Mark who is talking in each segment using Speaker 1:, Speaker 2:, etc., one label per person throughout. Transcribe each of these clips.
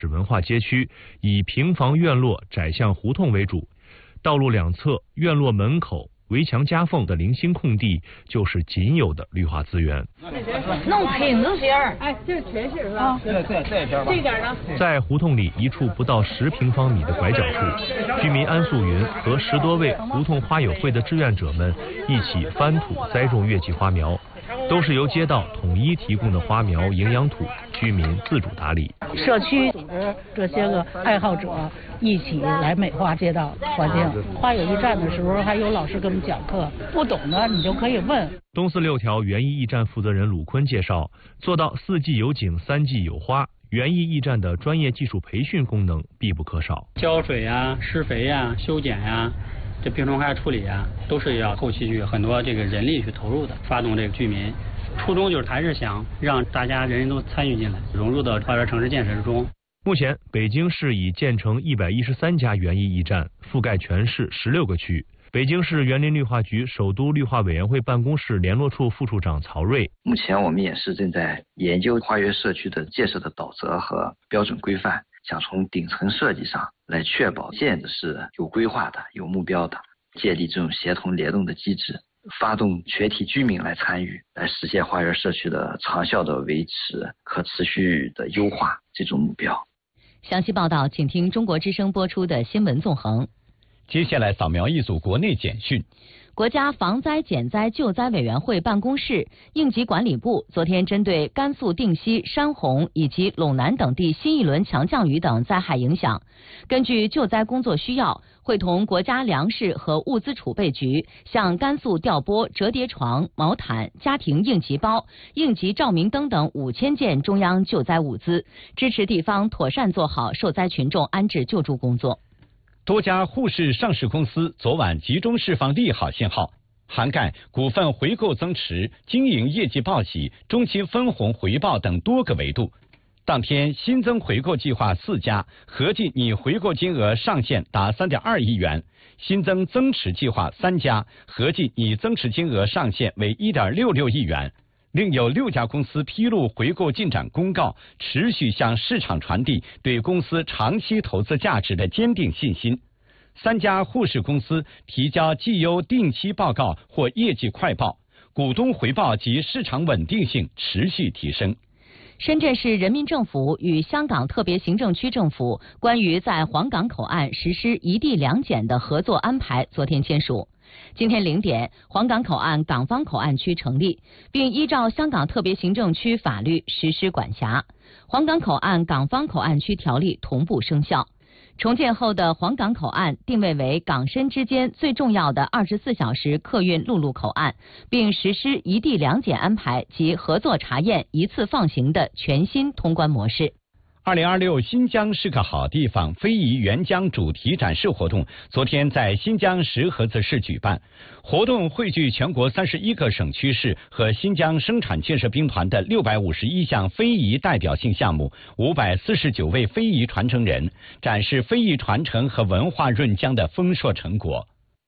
Speaker 1: 文化街区，以平房院落、窄巷胡同为主，道路两侧、院落门口、围墙夹缝的零星空地就是仅有的绿化资源。
Speaker 2: 弄品子型，
Speaker 3: 哎，这全是是吧？对，这边呢？
Speaker 1: 在胡同里一处不到10平方米的拐角处，居民安素云和10多位胡同花友会的志愿者们一起翻土栽种月季花苗。都是由街道统一提供的花苗营养土，居民自主打理。
Speaker 4: 社区组织这些个爱好者一起来美化街道环境。花友驿站的时候，还有老师给我们讲课，不懂的你就可以问。
Speaker 1: 东四6条园艺驿站负责人鲁坤介绍，做到4季有景，3季有花。园艺驿站的专业技术培训功能必不可少，
Speaker 5: 浇水呀、施肥呀、修剪呀。这病虫害处理啊，都是要后期去很多这个人力去投入的，发动这个居民，初衷就是还是想让大家人人都参与进来，融入到花园城市建设之中。
Speaker 1: 目前，北京市已建成113家园艺驿站，覆盖全市16个区。北京市园林绿化局首都绿化委员会办公室联络处副处长曹瑞，
Speaker 6: 目前我们也是正在研究花园社区的建设的导则和标准规范。想从顶层设计上来确保建的是有规划的、有目标的，建立这种协同联动的机制，发动全体居民来参与，来实现花园社区的长效的维持、可持续的优化这种目标。
Speaker 7: 详细报道，请听中国之声播出的新闻纵横。
Speaker 8: 接下来扫描一组国内简讯。
Speaker 7: 国家防灾减灾救灾委员会办公室、应急管理部昨天针对甘肃定西、山洪以及陇南等地新一轮强降雨等灾害影响，根据救灾工作需要，会同国家粮食和物资储备局向甘肃调拨折叠床、毛毯、家庭应急包、应急照明灯等5000件中央救灾物资，支持地方妥善做好受灾群众安置救助工作。
Speaker 8: 多家沪市上市公司昨晚集中释放利好信号，涵盖股份回购增持、经营业绩报喜、中期分红回报等多个维度。当天新增回购计划4家，合计拟回购金额上限达3.2亿元；新增增持计划3家，合计拟增持金额上限为1.66亿元。另有6家公司披露回购进展公告，持续向市场传递对公司长期投资价值的坚定信心。3家沪市公司提交绩优定期报告或业绩快报，股东回报及市场稳定性持续提升。
Speaker 7: 深圳市人民政府与香港特别行政区政府关于在皇岗口岸实施一地两检的合作安排昨天签署。今天0点，皇岗口岸港方口岸区成立，并依照香港特别行政区法律实施管辖。皇岗口岸港方口岸区条例同步生效。重建后的皇岗口岸定位为港深之间最重要的24小时客运陆路口岸，并实施一地两检安排及合作查验一次放行的全新通关模式。
Speaker 8: 2026新疆是个好地方非遗援疆主题展示活动昨天在新疆石河子市举办，活动汇聚全国31个省区市和新疆生产建设兵团的651项非遗代表性项目，549位非遗传承人，展示非遗传承和文化润疆的丰硕成果。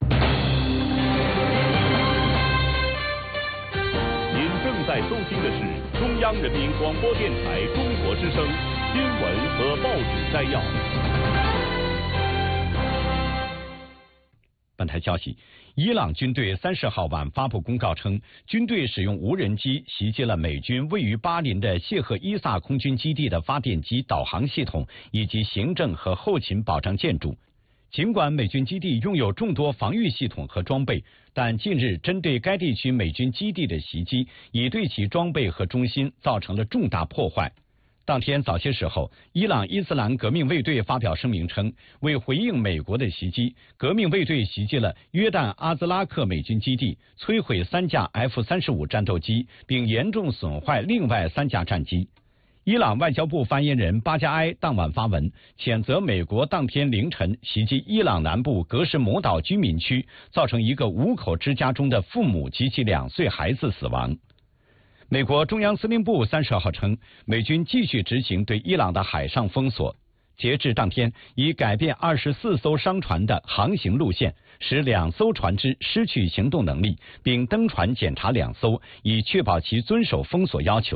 Speaker 9: 您正在收听的是中央人民广播电台中国之声新闻和报纸摘要。
Speaker 8: 本台消息，伊朗军队30号晚发布公告称，军队使用无人机袭击了美军位于巴林的谢赫伊萨空军基地的发电机、导航系统以及行政和后勤保障建筑。尽管美军基地拥有众多防御系统和装备，但近日针对该地区美军基地的袭击已对其装备和中心造成了重大破坏。当天早些时候，伊朗伊斯兰革命卫队发表声明称，为回应美国的袭击，革命卫队袭击了约旦阿兹拉克美军基地，摧毁3架 F-35战斗机，并严重损坏另外3架战机。伊朗外交部发言人巴加埃当晚发文，谴责美国当天凌晨袭击伊朗南部格什摩岛居民区，造成一个5口之家中的父母及其2岁孩子死亡。美国中央司令部30号称，美军继续执行对伊朗的海上封锁，截至当天已改变24艘商船的航行路线，使2艘船只失去行动能力，并登船检查2艘，以确保其遵守封锁要求。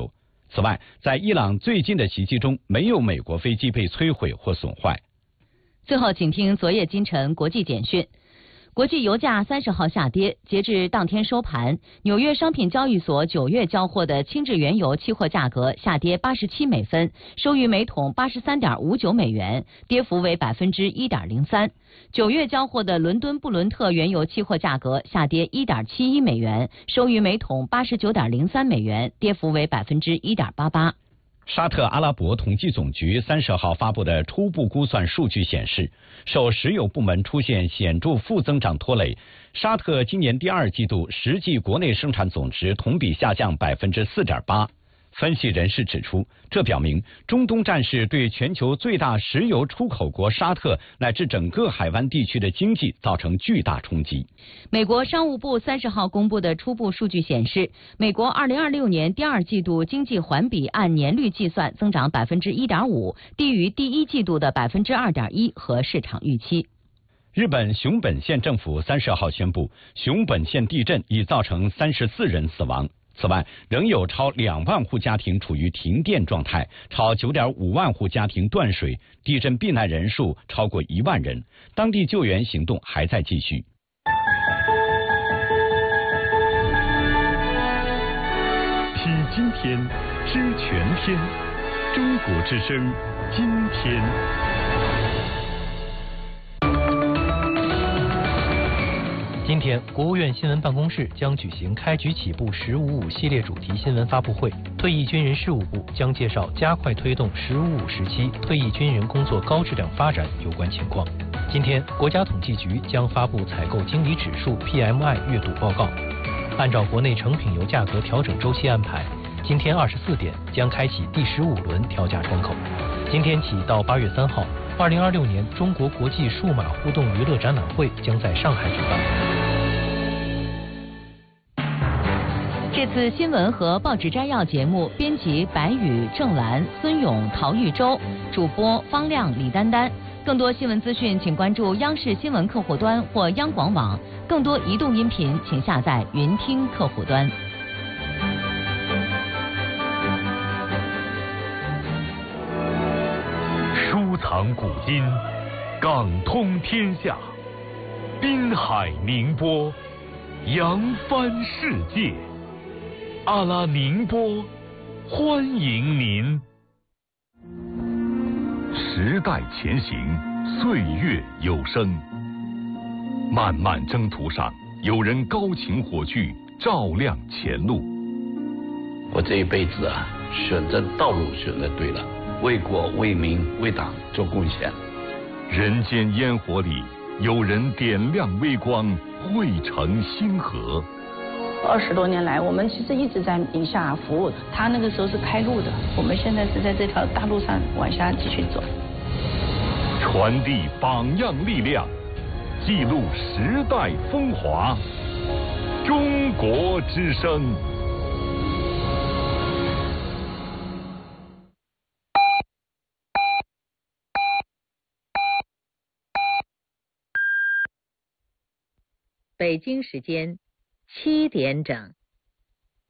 Speaker 8: 此外，在伊朗最近的袭击中，没有美国飞机被摧毁或损坏。
Speaker 7: 最后，请听昨夜今晨国际简讯。国际油价30号下跌，截至当天收盘，纽约商品交易所9月交货的轻质原油期货价格下跌87美分，收于每桶83.59美元，跌幅为1.03%。9月交货的伦敦布伦特原油期货价格下跌1.71美元，收于每桶89.03美元，跌幅为1.88%。
Speaker 8: 沙特阿拉伯统计总局30号发布的初步估算数据显示，受石油部门出现显著负增长拖累，沙特今年第2季度实际国内生产总值同比下降4.8%。分析人士指出，这表明中东战事对全球最大石油出口国沙特乃至整个海湾地区的经济造成巨大冲击。
Speaker 7: 美国商务部30号公布的初步数据显示，美国2026年第2季度经济环比按年率计算增长1.5%，低于第1季度的2.1%和市场预期。
Speaker 8: 日本熊本县政府30号宣布，熊本县地震已造成34人死亡。此外，仍有超2万户家庭处于停电状态，超9.5万户家庭断水，地震避难人数超过1万人，当地救援行动还在继续。
Speaker 9: 听今天，知全天，中国之声，今天。
Speaker 1: 今天，国务院新闻办公室将举行开局起步“1055”系列主题新闻发布会。退役军人事务部将介绍加快推动“1055”时期退役军人工作高质量发展有关情况。今天，国家统计局将发布采购经理指数 PMI 月度报告。按照国内成品油价格调整周期安排，今天24点将开启第15轮调价窗口。今天起到8月3号，2026年中国国际数码互动娱乐展览会将在上海举办。
Speaker 7: 这次新闻和报纸摘要节目，编辑白宇、郑兰、孙勇、陶玉洲，主播方亮、李丹丹。更多新闻资讯，请关注央视新闻客户端或央广网。更多移动音频，请下载云听客户端。
Speaker 9: 收藏古今，港通天下，滨海宁波，扬帆世界。阿拉宁波，欢迎您。时代前行，岁月有声。漫漫征途上，有人高擎火炬，照亮前路。
Speaker 10: 我这一辈子啊，选择道路选择对了，为国为民为党做贡献。
Speaker 9: 人间烟火里，有人点亮微光，汇成星河。
Speaker 11: 20多年来，我们其实一直在宁夏服务。他那个时候是开路的，我们现在是在这条大路上往下继续走。
Speaker 9: 传递榜样力量，记录时代风华。中国之声。
Speaker 12: 北京时间7点整。